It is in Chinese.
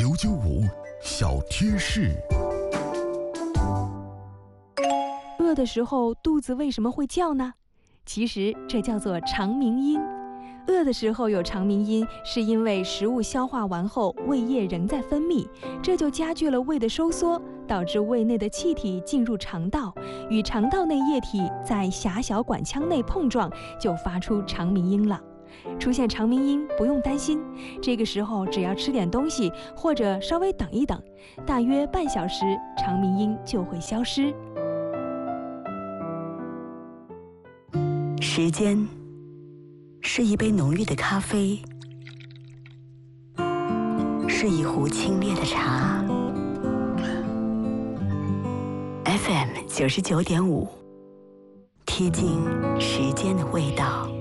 995小贴士。 饿的时候肚子为什么会叫呢？其实这叫做肠鸣音。饿的时候有肠鸣音，是因为食物消化完后，胃液仍在分泌，这就加剧了胃的收缩，导致胃内的气体进入肠道，与肠道内液体在狭小管腔内碰撞，就发出肠鸣音了。出现肠鸣音不用担心，这个时候只要吃点东西，或者稍微等一等，大约半小时，肠鸣音就会消失。 时间是一杯浓郁的咖啡，是一壶清冽的茶。FM 99.5，贴近时间的味道。